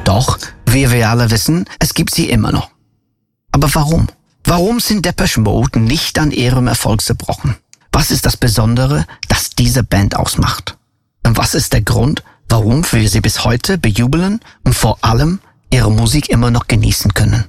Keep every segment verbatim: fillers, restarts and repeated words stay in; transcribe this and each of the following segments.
Doch, wie wir alle wissen, es gibt sie immer noch. Aber warum? Warum sind Depeche Mode nicht an ihrem Erfolg zerbrochen? Was ist das Besondere, das diese Band ausmacht? Und was ist der Grund, warum wir sie bis heute bejubeln und vor allem ihre Musik immer noch genießen können?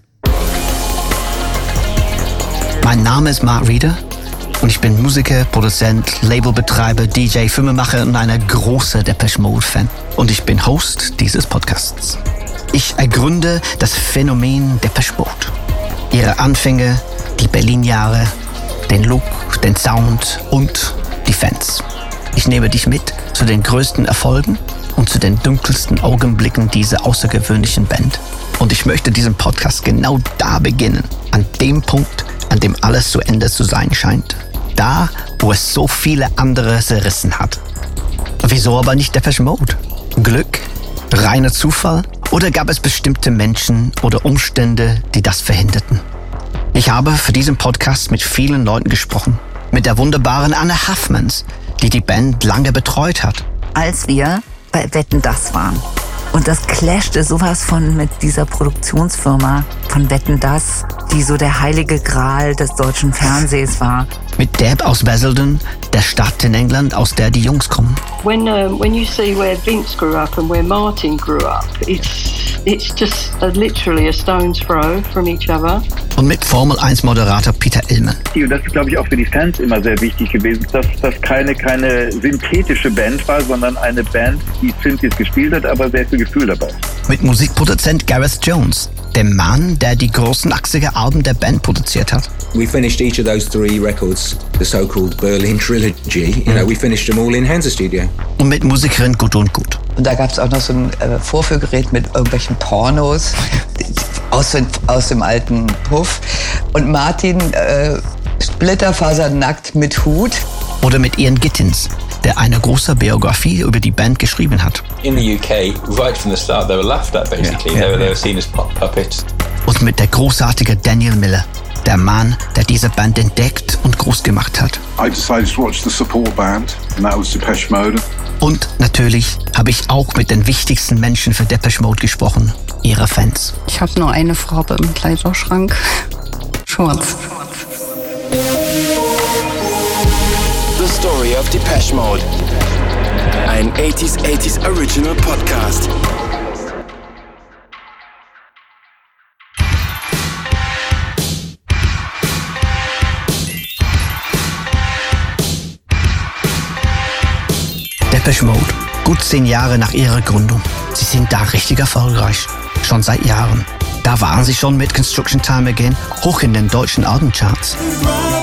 Mein Name ist Mark Reeder und ich bin Musiker, Produzent, Labelbetreiber, D J, Filmemacher und ein großer Depeche Mode-Fan. Und ich bin Host dieses Podcasts. Ich ergründe das Phänomen Depeche Mode. Ihre Anfänge, die Berlin-Jahre, den Look, den Sound und die Fans. Ich nehme dich mit zu den größten Erfolgen und zu den dunkelsten Augenblicken dieser außergewöhnlichen Band. Und ich möchte diesen Podcast genau da beginnen, an dem Punkt, an dem alles zu Ende zu sein scheint. Da, wo es so viele andere zerrissen hat. Wieso aber nicht Depeche Mode? Glück? Reiner Zufall? Oder gab es bestimmte Menschen oder Umstände, die das verhinderten? Ich habe für diesen Podcast mit vielen Leuten gesprochen. Mit der wunderbaren Anne Huffmans, die die Band lange betreut hat. Als wir bei Wetten, das waren. Und das clashte sowas von mit dieser Produktionsfirma von Wetten, das, die so der heilige Gral des deutschen Fernsehs war. Mit Deb aus Basildon, der Stadt in England, aus der die Jungs kommen. When um, when you see where Vince grew up and where Martin grew up, it's it's just a, literally a stone's throw from each other. Und mit Formel eins Moderator Peter Illmann. Und das ist, glaube ich, auch für die Fans immer sehr wichtig gewesen, dass das keine, keine synthetische Band war, sondern eine Band, die Synthes gespielt hat, aber sehr viel Gefühl dabei. Mit Musikproduzent Gareth Jones, dem Mann, der die großen achtziger Alben der Band produziert hat. We finished each of those three records, the so-called Berlin Trilogy. You know, we finished them all in Hansa Studio. Und mit Musikerin Gudrun Gut. Und da gab es auch noch so ein äh, Vorführgerät mit irgendwelchen Pornos aus, den, aus dem alten Puff. Und Martin äh, splitterfasernackt mit Hut. Oder mit Ian Gittins, der eine große Biografie über die Band geschrieben hat. In the U K, right from the start, they were laughed at basically. Yeah. They, were, they were seen as pop puppets. Und mit der großartigen Daniel Miller, der Mann, der diese Band entdeckt und groß gemacht hat. I decided to watch the support band, and that was Depeche Mode. Und natürlich habe ich auch mit den wichtigsten Menschen für Depeche Mode gesprochen, ihre Fans. Ich habe nur eine Farbe im Kleiderschrank. Schwarz. The Story of Depeche Mode. Ein eighties eighties Original Podcast. Depeche Mode, gut zehn Jahre nach ihrer Gründung. Sie sind da richtig erfolgreich. Schon seit Jahren. Da waren sie schon mit Construction Time Again hoch in den deutschen Albencharts.